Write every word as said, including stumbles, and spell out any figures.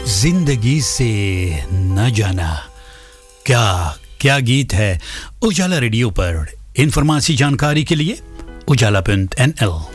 जिंदगी से न जाना, क्या क्या गीत है। उजाला रेडियो पर इन्फॉर्मेशन जानकारी के लिए उजाला पॉइंट एन एल।